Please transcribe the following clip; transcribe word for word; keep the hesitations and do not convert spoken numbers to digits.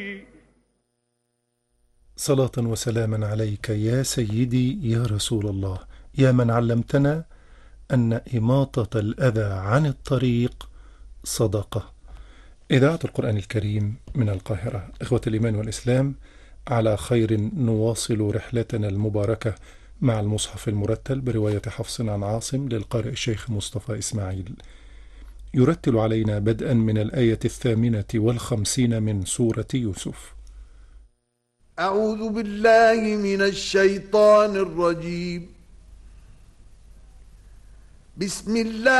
صلاة وسلاما عليك يا سيدي يا رسول الله، يا من علمتنا أن إماطة الأذى عن الطريق صدقة. إذاعة القرآن الكريم من القاهرة. إخوة الإيمان والإسلام، على خير نواصل رحلتنا المباركة مع المصحف المرتل برواية حفص عن عاصم للقارئ الشيخ مصطفى إسماعيل. يرتل علينا بدءا من الآية الثامنة والخمسين من سورة يوسف. أعوذ بالله من الشيطان الرجيم. بسم الله